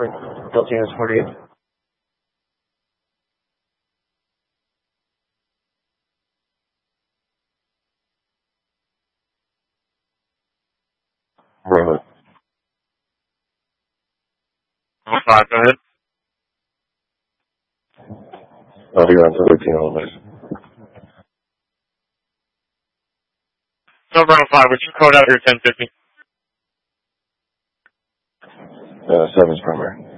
Delta Units 48. Road. 5, go ahead. You're on 13 elevators. Number 5, what's your code out here, 1050? 7's primary.